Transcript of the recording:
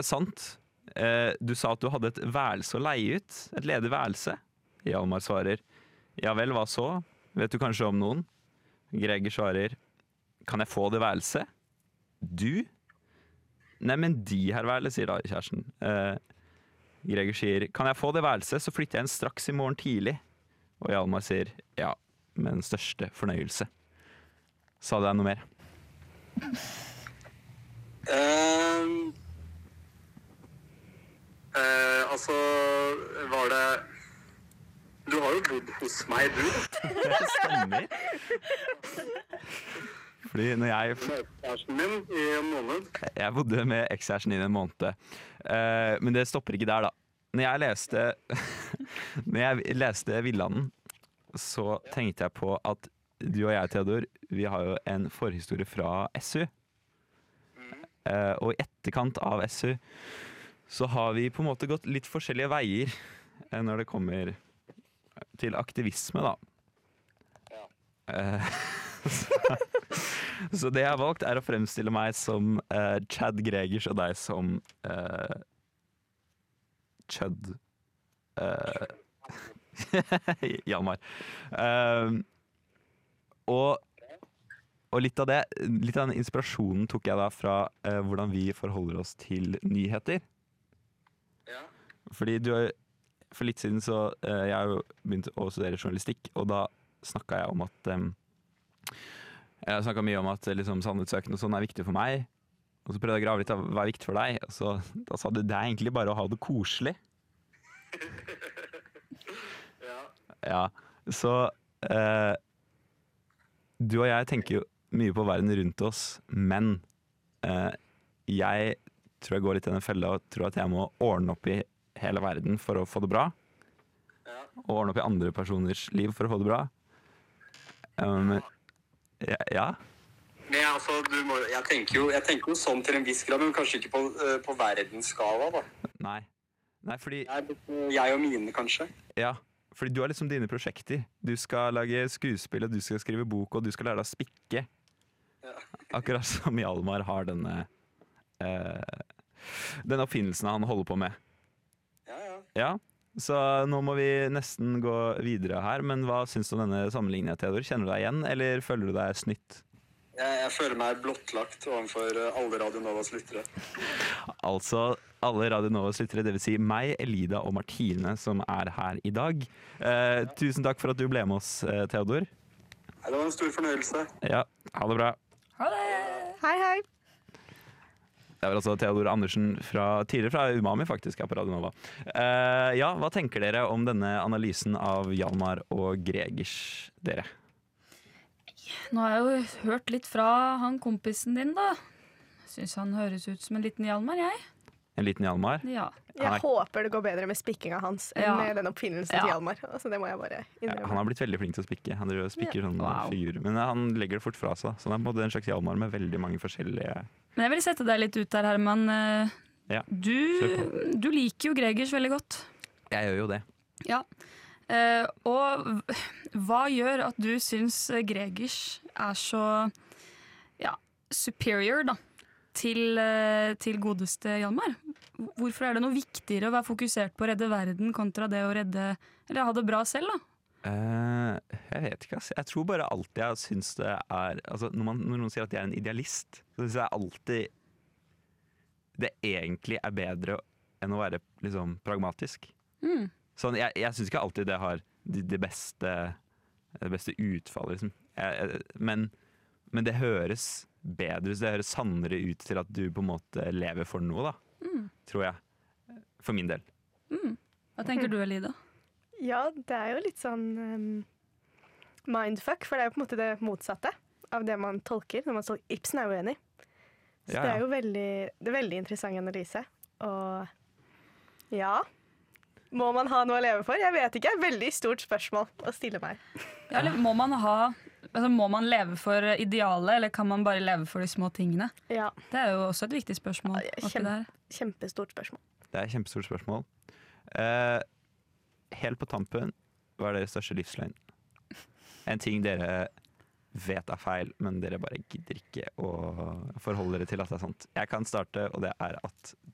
Sant. Du sa at du hadde et værelse å leie ut. Et ledig værelse. Hjalmar svarer, ja vel, hva så? Vet du kanskje om noen? Greger svarer, kan jeg få det værelse? Du? Nei, men de her værelse, sier da kjæresten. Greger sier, kan jeg få det værelse, så flytter jeg inn straks i morgen tidlig. Og Hjalmar sier, ja, med den største fornøyelse. Sa du deg noe mer? Altså, var det... Du har jo bodd hos meg, du. Det stemmer. Fordi når jeg... Kjæresten min i en måned. Jeg bodde med ekskjæresten din en måned. Men det stopper ikke der, da. Når jeg leste Villanden, så tenkte jeg på at du og jeg, Theodor, vi har jo en forhistorie fra SU. Og i etterkant av SU så har vi på en måte gått litt forskjellige veier når det kommer til aktivisme, da. Så det jeg har valgt er å fremstille meg som Chad Gregers og deg som Chud Hjalmar. Og litt av den inspirasjonen tok jeg da fra hvordan vi forholder oss til nyheter. Ja. Fordi for litt siden så jeg har jo begynt å studere journalistikk, og da snakket jeg om at jeg snakket mye om at liksom, sannhetssøken og sånn er viktig for meg, og så prøvde jeg å grave litt av hva er viktig for deg, og så da sa du det er egentlig bare å ha det koselig. Ja, så du og jeg tenker jo mye på verden rundt oss, men jeg tror jeg går litt i den fella og tror at jeg må ordne opp i hele verden for å få det bra. Og ordne opp i andre personers liv for å få det bra. Ja. Men altså, jeg tenker jo sånn til en viss grad, men kanskje ikke på verdensskala, da. Nei, fordi... Jeg og mine, kanskje. Ja, fordi du har liksom dine prosjekter. Du skal lage skuespill, og du skal skrive bok, og du skal lære deg å spikke. Ja. Akkurat som Hjalmar har denne oppfinnelsen han holder på med. Ja, så nå må vi nesten gå videre her, men hva synes du om denne sammenligningen, Theodor? Kjenner du deg igjen, eller føler du deg snytt? Jeg føler meg blottlagt overfor alle Radio Novas lyttere. Altså, alle Radio Novas lyttere, det vil si meg, Elida og Martine, som er her i dag. Tusen takk for at du ble med oss, Theodor. Det var en stor fornøyelse. Ja, ha det bra. Ha det! Hei, hei. Det var altså Theodor Andersen tidligere fra Umami faktisk, her på Radio Nova. Ja, hva tenker dere om denne analysen av Hjalmar og Gregers, dere? Nå har jeg jo hørt litt fra han kompisen din, da. Synes han høres ut som en liten Hjalmar, jeg. En liten Hjalmar? Ja. Jeg håper det går bedre med spikkinga hans enn med den oppfinnelsen til Hjalmar. Altså, det må jeg bare innrømme. Han har blitt veldig flink til å spikke. Han spikker sånne figurer. Men han legger det fort fra seg. Så han er på en måte en slags Hjalmar med veldig mange forskjellige... Men jeg vil sette deg litt ut der, Herman. Ja, du liker jo Gregers veldig godt. Jeg gjør jo det. Ja. Og hva gjør at du syns Gregers er så superior da, til godeste Hjalmar? Hvorfor er det noe viktigere å være fokusert på å redde verden kontra det å ha det bra selv, da? Jeg vet ikke, jeg tror bare alltid jeg synes det er altså, når noen sier at jeg er en idealist, så synes jeg alltid det egentlig er bedre enn å være liksom, pragmatisk. Sånn, jeg synes ikke alltid det har det beste utfallet liksom. Men det høres bedre, det høres sannere ut til at du på en måte lever for noe da, tror jeg, for min del. Hva tenker du, Elida? Ja, det er jo litt sånn mindfuck, for det er jo på en måte det motsatte av det man tolker. Ibsen er jo enig. Så det er jo veldig interessant analyse. Og ja, må man ha noe å leve for? Jeg vet ikke, veldig stort spørsmål å stille meg. Ja, eller må man leve for idealet, eller kan man bare leve for de små tingene? Ja. Det er jo også et viktig spørsmål. Kjempestort spørsmål. Det er et kjempestort spørsmål. Helt på tampen, hva er deres største livsløgn? En ting dere vet er feil, men dere bare gidder ikke å forholde dere til at det er sant. Jeg kan starte, og det er at